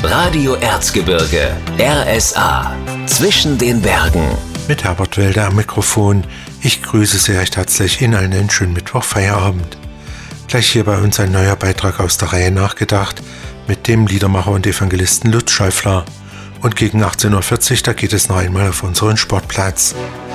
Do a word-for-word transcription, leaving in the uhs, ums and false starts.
Radio Erzgebirge, R S A, zwischen den Bergen. Mit Herbert Welde am Mikrofon. Ich grüße Sie recht herzlich in einen schönen Mittwoch-Feierabend. Gleich hier bei uns ein neuer Beitrag aus der Reihe Nachgedacht mit dem Liedermacher und Evangelisten Lutz Schäufler. Und gegen achtzehn Uhr vierzig, da geht es noch einmal auf unseren Sportplatz.